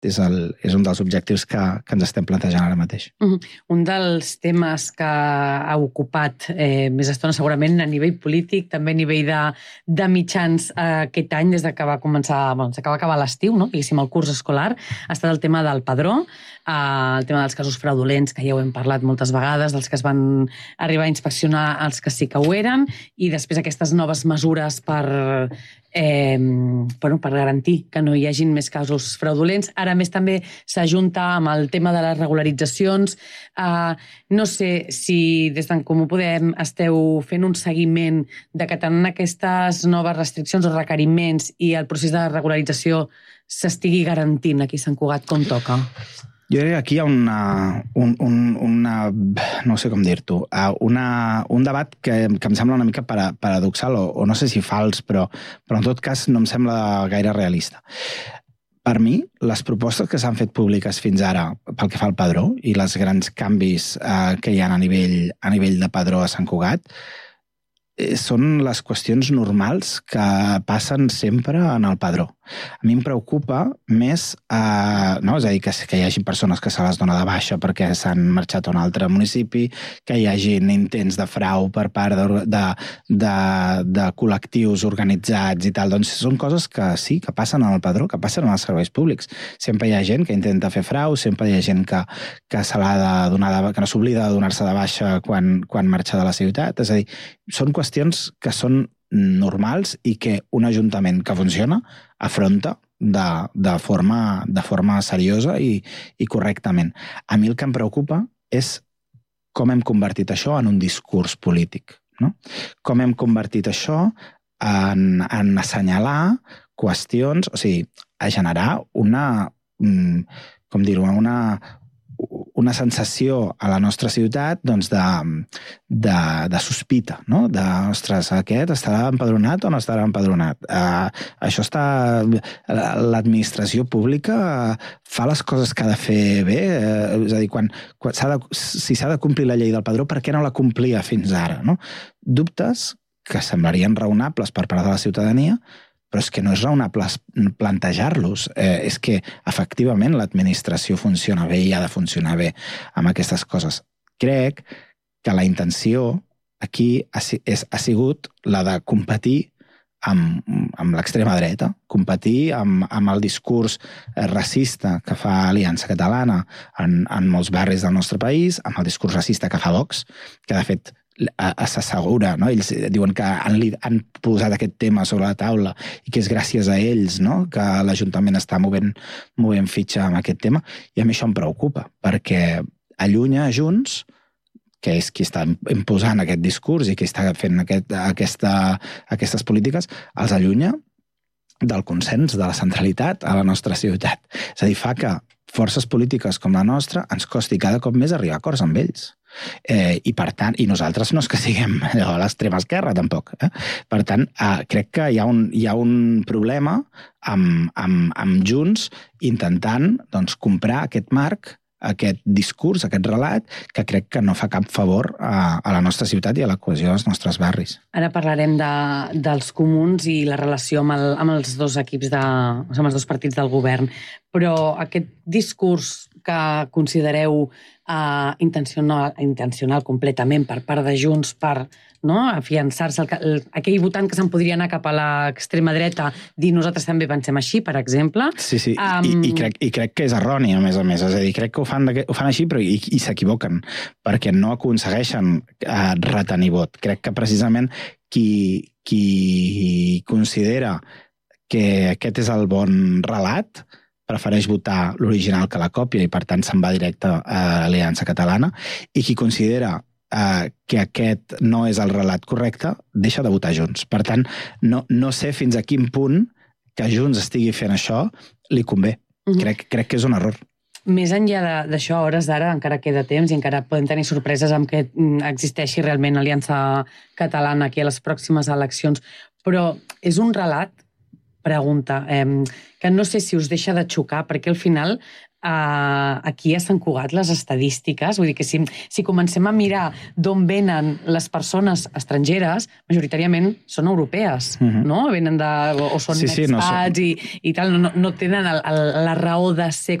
és un dels objectius que ens estem plantejant ara mateix. Un dels temes que ha ocupat més estona segurament a nivell polític, també a nivell de mitjans aquest any, des que va començar, que va acabar l'estiu, no? Diguéssim, el curs escolar, ha estat el tema del padró, el tema dels casos fraudulents, que ja ho hem parlat moltes vegades, dels que es van arribar a inspeccionar els que sí que ho eren, i després aquestes noves mesures per garantir que no hi hagin més casos fraudulents. Ara més també s'ajunta amb el tema de les regularitzacions. No sé si des d'en Comú Podem esteu fent un seguiment de que tenen aquestes noves restriccions o requeriments i el procés de regularització s'estigui garantint aquí a Sant Cugat com toca. Jo crec que aquí hi ha no sé com dir-t'ho, un debat que em sembla una mica paradoxal, o no sé si fals, però en tot cas no em sembla gaire realista. Per mi, les propostes que s'han fet públiques fins ara pel que fa al padró i els grans canvis que hi ha a nivell de padró a Sant Cugat són les qüestions normals que passen sempre en el padró. A mi em preocupa més, no? És a dir, que hi hagi persones que se les dona de baixa perquè s'han marxat a un altre municipi, que hi hagi intents de frau per part de col·lectius organitzats i tal. Doncs són coses que sí, que passen en el padró, que passen en els serveis públics. Sempre hi ha gent que intenta fer frau, sempre hi ha gent que se l'ha de donar que no s'oblida de donar-se de baixa quan marxa de la ciutat. És a dir, són qüestions que són normals i que un ajuntament que funciona afronta de forma seriosa i correctament. A mi el que em preocupa és com hem convertit això en un discurs polític, no? Com hem convertit això en assenyalar qüestions, o sigui, a generar una sensació a la nostra ciutat doncs, de sospita, no? Ostres, aquest estarà empadronat o no estarà empadronat? Això l'administració pública fa les coses que ha de fer bé? És a dir, si s'ha de complir la llei del padró, per què no la complia fins ara? No? Dubtes que semblarien raonables per part de la ciutadania, però és que no és raonable plantejar-los. És que, efectivament, l'administració funciona bé i ha de funcionar bé amb aquestes coses. Crec que la intenció aquí ha sigut la de competir amb l'extrema dreta, competir amb el discurs racista que fa Aliança Catalana en molts barris del nostre país, amb el discurs racista que fa Vox, que, de fet, s'assegura, no? Ells diuen que han posat aquest tema sobre la taula i que és gràcies a ells, no? Que l'Ajuntament està movent fitxa amb aquest tema, i a mi això em preocupa, perquè allunya Junts, que és qui està imposant aquest discurs i qui està fent aquestes polítiques, els allunya del consens, de la centralitat a la nostra ciutat. És a dir, fa que forces polítiques com la nostra ens costi cada cop més arribar a acords amb ells. I per tant, i nosaltres no és que siguem a l'extrema esquerra tampoc. Per tant, crec que hi ha un problema amb Junts intentant doncs, comprar aquest marc, aquest discurs, aquest relat, que crec que no fa cap favor a la nostra ciutat i a la cohesió dels nostres barris. Ara parlarem dels comuns i la relació amb els dos equips, amb els dos partits del govern, però aquest discurs que considereu intencional completament per part de Junts per afiançar-se aquell votant que se'n podria anar cap a l'extrema dreta, dir nosaltres també pensem així, per exemple. Sí. I crec que és erroni, a més. És a dir, crec que ho fan així, però i s'equivoquen, perquè no aconsegueixen retenir vot. Crec que precisament qui considera que aquest és el bon relat prefereix votar l'original que la còpia i, per tant, se'n va directe a l'Aliança Catalana, i qui considera que aquest no és el relat correcte, deixa de votar Junts. Per tant, no sé fins a quin punt que Junts estigui fent això li convé. Crec que és un error. Més enllà d'això, a hores d'ara encara queda temps i encara podem tenir sorpreses amb que existeixi realment Aliança Catalana aquí a les pròximes eleccions, però és un relat, pregunta, que no sé si us deixa de xocar, perquè al final aquí a Sant Cugat les estadístiques, vull dir que si comencem a mirar d'on venen les persones estrangeres, majoritàriament són europees, no? Venen o són expats i tal, no tenen la raó de ser